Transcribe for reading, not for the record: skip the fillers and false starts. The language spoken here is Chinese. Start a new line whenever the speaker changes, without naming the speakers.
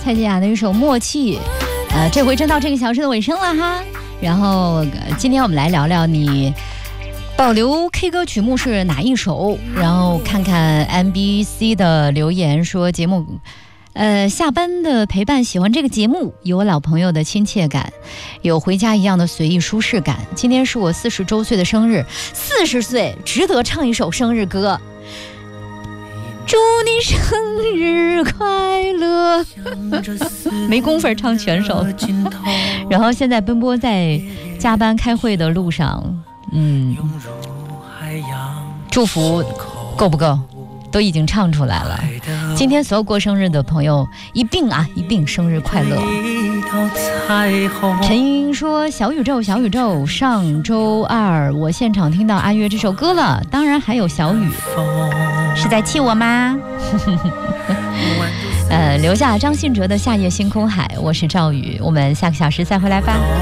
蔡健雅的一首《默契》。这回真到这个小时的尾声了哈。然后今天我们来聊聊你保留 K 歌曲目是哪一首，然后看看 MBC 的留言说节目下班的陪伴，喜欢这个节目，有我老朋友的亲切感，有回家一样的随意舒适感。今天是我40周岁的生日，40岁值得唱一首生日歌，祝你生日快乐没工夫唱全首然后现在奔波在加班开会的路上，祝福够不够都已经唱出来了。今天所有过生日的朋友一并生日快乐。陈英说，小宇宙上周二我现场听到阿月这首歌了，当然还有小雨，是在气我吗留下张信哲的夏夜星空海，我是赵宇，我们下个小时再回来吧。